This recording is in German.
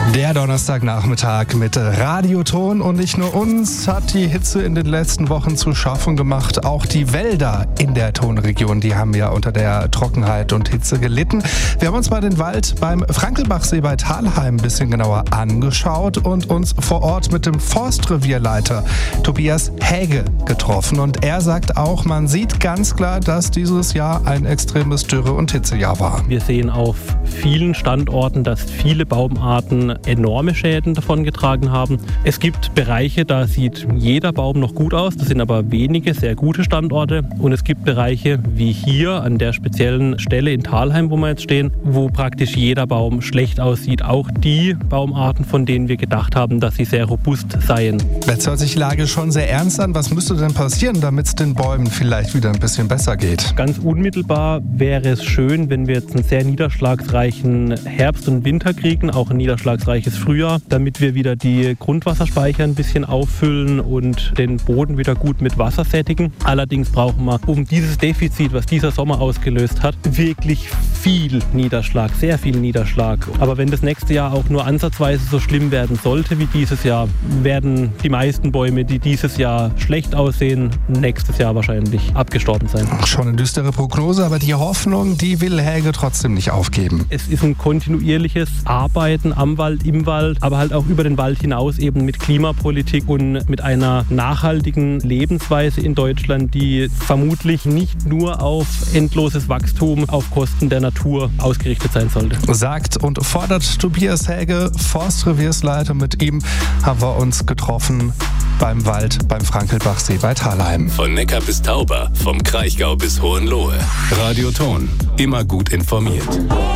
Der Donnerstagnachmittag mit Radioton und nicht nur uns hat die Hitze in den letzten Wochen zu schaffen gemacht. Auch die Wälder in der Tonregion, die haben ja unter der Trockenheit und Hitze gelitten. Wir haben uns mal den Wald beim Frankelbachsee bei Thalheim ein bisschen genauer angeschaut und uns vor Ort mit dem Forstrevierleiter Tobias Häge getroffen. Und er sagt auch, man sieht ganz klar, dass dieses Jahr ein extremes Dürre- und Hitzejahr war. Wir sehen auf vielen Standorten, dass viele Baumarten enorme Schäden davongetragen haben. Es gibt Bereiche, da sieht jeder Baum noch gut aus. Das sind aber wenige sehr gute Standorte. Und es gibt Bereiche wie hier an der speziellen Stelle in Thalheim, wo wir jetzt stehen, wo praktisch jeder Baum schlecht aussieht. Auch die Baumarten, von denen wir gedacht haben, dass sie sehr robust seien. Jetzt hört sich die Lage schon sehr ernst an. Was müsste denn passieren, damit es den Bäumen vielleicht wieder ein bisschen besser geht? Ganz unmittelbar wäre es schön, wenn wir jetzt einen sehr niederschlagsreichen Herbst und Winter kriegen, auch ein niederschlagsreiches Frühjahr, damit wir wieder die Grundwasserspeicher ein bisschen auffüllen und den Boden wieder gut mit Wasser sättigen. Allerdings brauchen wir, um dieses Defizit, was dieser Sommer ausgelöst hat, wirklich viel Niederschlag, sehr viel Niederschlag. Aber wenn das nächste Jahr auch nur ansatzweise so schlimm werden sollte wie dieses Jahr, werden die meisten Bäume, die dieses Jahr schlecht aussehen, nächstes Jahr wahrscheinlich abgestorben sein. Schon eine düstere Prognose, aber die Hoffnung, die will Häge trotzdem nicht aufgeben. Es ist ein kontinuierliches Arbeiten am Wald, im Wald, aber halt auch über den Wald hinaus eben mit Klimapolitik und mit einer nachhaltigen Lebensweise in Deutschland, die vermutlich nicht nur auf endloses Wachstum auf Kosten der Natur ausgerichtet sein sollte. Sagt und fordert Tobias Häge, Forstreviersleiter. Mit ihm haben wir uns getroffen beim Wald beim Frankelbachsee bei Thalheim. Von Neckar bis Tauber, vom Kraichgau bis Hohenlohe. Radioton, immer gut informiert.